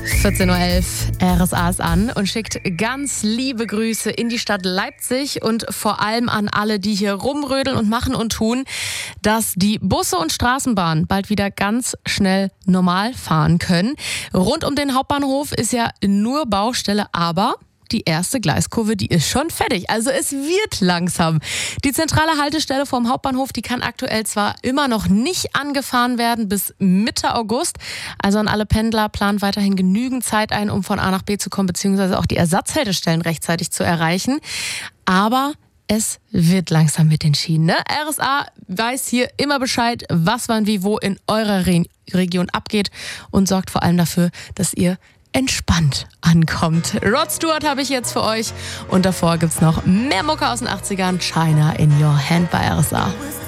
14.11 Uhr, RSA ist an und schickt ganz liebe Grüße in die Stadt Leipzig und vor allem an alle, die hier rumrödeln und machen und tun, dass die Busse und Straßenbahnen bald wieder ganz schnell normal fahren können. Rund um den Hauptbahnhof ist ja nur Baustelle, aber die erste Gleiskurve, die ist schon fertig. Also es wird langsam. Die zentrale Haltestelle vom Hauptbahnhof, die kann aktuell zwar immer noch nicht angefahren werden bis Mitte August. Also an alle Pendler, plant weiterhin genügend Zeit ein, um von A nach B zu kommen, beziehungsweise auch die Ersatzhaltestellen rechtzeitig zu erreichen. Aber es wird langsam mit den Schienen. Ne? RSA weiß hier immer Bescheid, was, wann, wie, wo in eurer Region abgeht und sorgt vor allem dafür, dass ihr entspannt ankommt. Rod Stewart habe ich jetzt für euch und davor gibt's noch mehr Mucke aus den 80ern. China in Your Hand bei RSA.